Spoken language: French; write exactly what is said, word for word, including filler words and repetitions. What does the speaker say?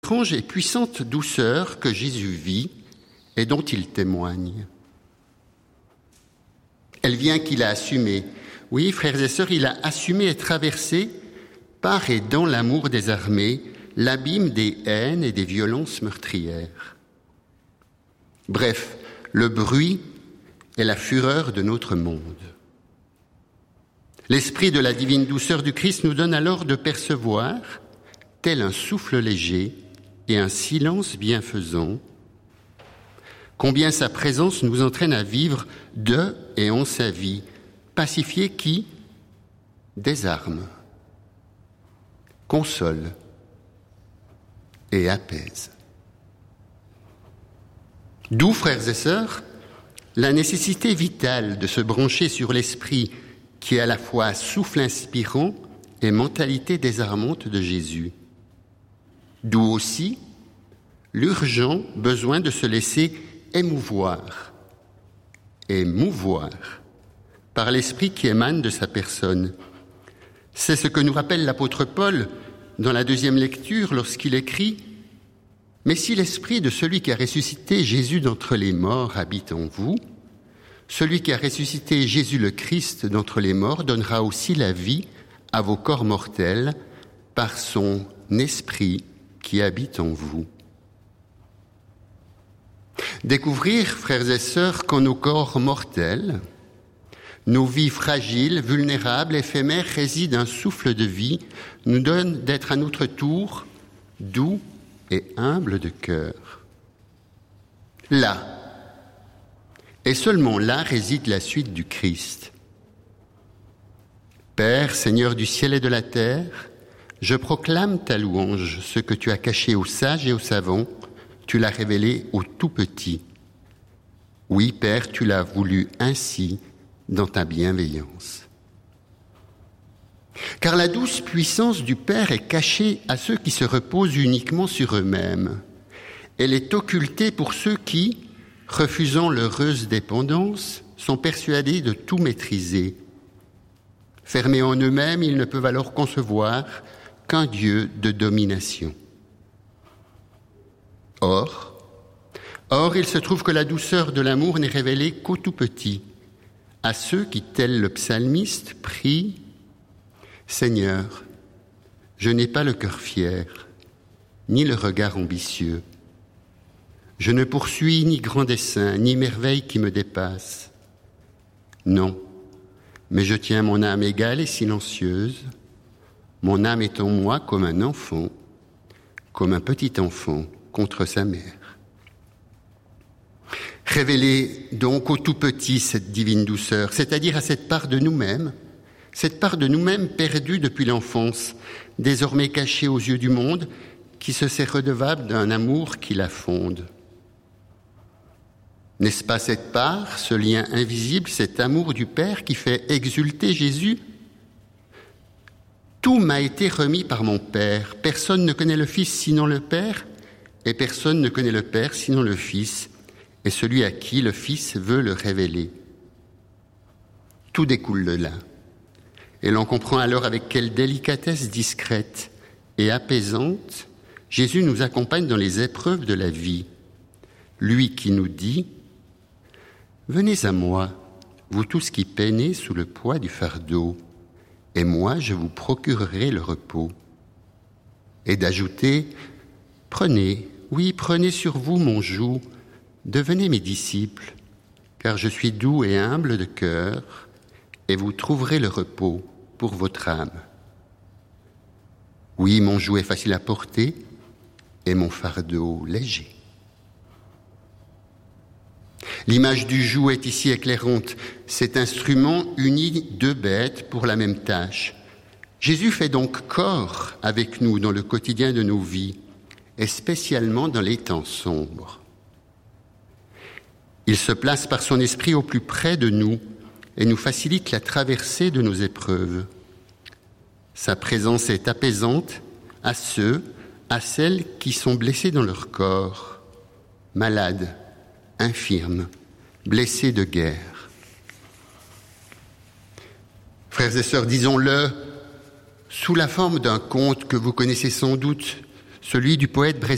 étrange et puissante douceur que Jésus vit et dont il témoigne. Elle vient qu'il a assumée. Oui, frères et sœurs, il a assumé et traversé, par et dans l'amour des armées, l'abîme des haines et des violences meurtrières. Bref, le bruit et la fureur de notre monde. L'esprit de la divine douceur du Christ nous donne alors de percevoir, tel un souffle léger et un silence bienfaisant, combien sa présence nous entraîne à vivre de et en sa vie, pacifier qui désarme, console et apaise. D'où, frères et sœurs, la nécessité vitale de se brancher sur l'esprit qui est à la fois souffle inspirant et mentalité désarmante de Jésus. D'où aussi l'urgent besoin de se laisser émouvoir, émouvoir par l'esprit qui émane de sa personne. C'est ce que nous rappelle l'apôtre Paul dans la deuxième lecture lorsqu'il écrit « Mais si l'esprit de celui qui a ressuscité Jésus d'entre les morts habite en vous, celui qui a ressuscité Jésus le Christ d'entre les morts donnera aussi la vie à vos corps mortels par son esprit qui habite en vous. » Découvrir, frères et sœurs, qu'en nos corps mortels, nos vies fragiles, vulnérables, éphémères, réside un souffle de vie, nous donne d'être à notre tour doux et humble de cœur. Là, et seulement là réside la suite du Christ. Père, Seigneur du ciel et de la terre, je proclame ta louange, ce que tu as caché aux sages et aux savants, tu l'as révélé aux tout petits. Oui, Père, tu l'as voulu ainsi dans ta bienveillance. Car la douce puissance du Père est cachée à ceux qui se reposent uniquement sur eux-mêmes. Elle est occultée pour ceux qui, refusant l'heureuse dépendance, sont persuadés de tout maîtriser. Fermés en eux-mêmes, ils ne peuvent alors concevoir qu'un Dieu de domination. Or, or, il se trouve que la douceur de l'amour n'est révélée qu'aux tout petits, à ceux qui, tel le psalmiste, prient « Seigneur, je n'ai pas le cœur fier, ni le regard ambitieux. Je ne poursuis ni grand dessein, ni merveille qui me dépasse. Non, mais je tiens mon âme égale et silencieuse. Mon âme est en moi comme un enfant, comme un petit enfant contre sa mère. » Révéler donc au tout petit cette divine douceur, c'est-à-dire à cette part de nous-mêmes, cette part de nous-mêmes perdue depuis l'enfance, désormais cachée aux yeux du monde, qui se sait redevable d'un amour qui la fonde. N'est-ce pas cette part, ce lien invisible, cet amour du Père qui fait exulter Jésus ? Tout m'a été remis par mon Père. Personne ne connaît le Fils sinon le Père, et personne ne connaît le Père sinon le Fils, et celui à qui le Fils veut le révéler. Tout découle de là. Et l'on comprend alors avec quelle délicatesse discrète et apaisante Jésus nous accompagne dans les épreuves de la vie. Lui qui nous dit « Venez à moi, vous tous qui peinez sous le poids du fardeau, et moi je vous procurerai le repos. » Et d'ajouter « Prenez, oui, prenez sur vous mon joug, devenez mes disciples, car je suis doux et humble de cœur, et vous trouverez le repos pour votre âme. Oui, mon joug est facile à porter, et mon fardeau léger. » L'image du joug est ici éclairante. Cet instrument unit deux bêtes pour la même tâche. Jésus fait donc corps avec nous dans le quotidien de nos vies, et spécialement dans les temps sombres. Il se place par son esprit au plus près de nous et nous facilite la traversée de nos épreuves. Sa présence est apaisante à ceux, à celles qui sont blessés dans leur corps, malades, infirmes, blessés de guerre. Frères et sœurs, disons-le, sous la forme d'un conte que vous connaissez sans doute, celui du poète brésilien